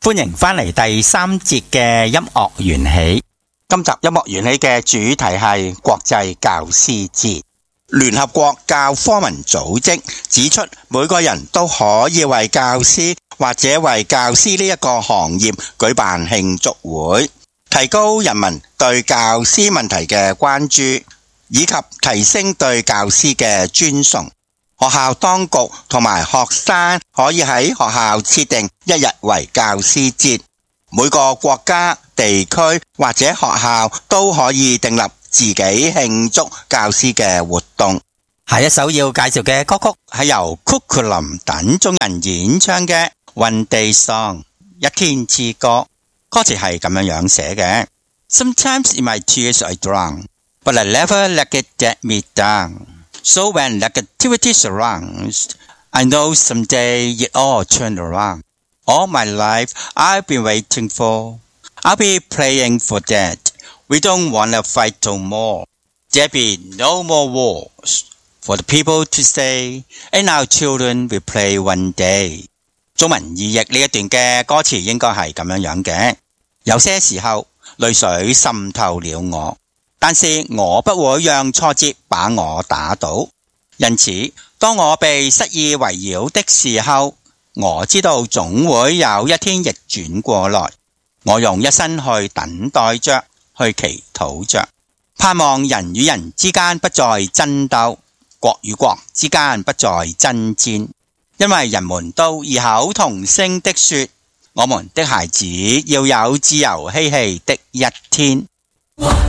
歡迎返嚟第3節嘅音樂緣起。今集音樂緣起嘅主題係國際教師節。聯合國教科文組織指出，每個人都可以為教師或者為教師呢一個行業舉辦慶祝會，提高人民對教師問題嘅關注，以及提升對教師嘅尊崇。學校當局同埋學生可以喺學校設定一日為教師節，每個國家、地區或者學校都可以訂立自己慶祝教師嘅活動。下一首要介紹嘅歌曲係由酷酷林等眾人演唱嘅 One Day Song 一天之歌，歌詞係咁樣寫嘅。Sometimes in my tears I drown, but I never let it get me down.So when negativity surrounds, I know someday it all turn around. All my life I've been waiting for. I'll be praying for that. We don't wanna fight no more. There'll be no more wars for the people to say, and our children will play one day. 中文意譯呢一段嘅歌詞應該係咁樣嘅。有些時候淚水滲透了我，但是我不會讓挫折把我打倒，因此當我被失意圍繞的時候，我知道總會有一天逆轉過來。我用一生去等待着，去祈禱着，盼望人與人之間不再爭鬥，國與國之間不再爭戰，因為人們都異口同聲的說，我們的孩子要有自由嬉戲的一天。